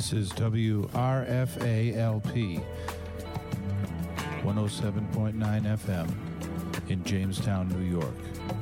This is WRFA-LP 107.9 FM in Jamestown, New York.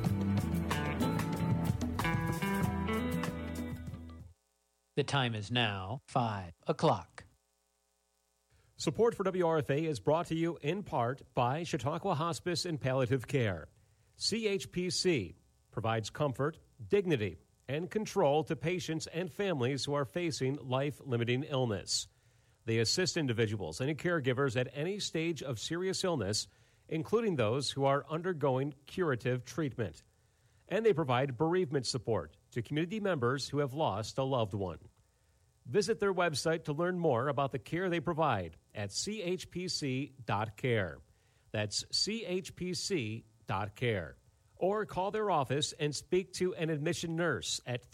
The time is now 5 o'clock. Support for WRFA is brought to you in part by Chautauqua Hospice and Palliative Care. CHPC provides comfort, dignity, and control to patients and families who are facing life-limiting illness. They assist individuals and caregivers at any stage of serious illness, including those who are undergoing curative treatment. And they provide bereavement support to community members who have lost a loved one. Visit their website to learn more about the care they provide at chpc.care. That's chpc.care. Or call their office and speak to an admission nurse at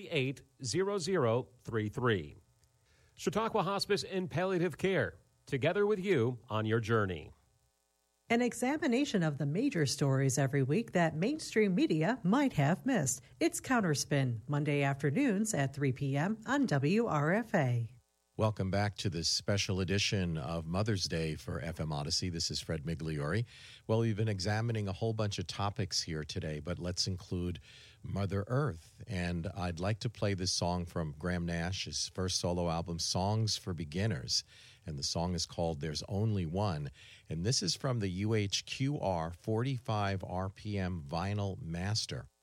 338-0033. Chautauqua Hospice and Palliative Care, together with you on your journey. An examination of the major stories every week that mainstream media might have missed. It's Counterspin, Monday afternoons at 3 p.m. on WRFA. Welcome back to this special edition of Mother's Day for FM Odyssey. This is Fred Migliori. Well, we've been examining a whole bunch of topics here today, but let's include Mother Earth. And I'd like to play this song from Graham Nash, his first solo album, Songs for Beginners. And the song is called There's Only One. And this is from the UHQR 45 RPM vinyl master.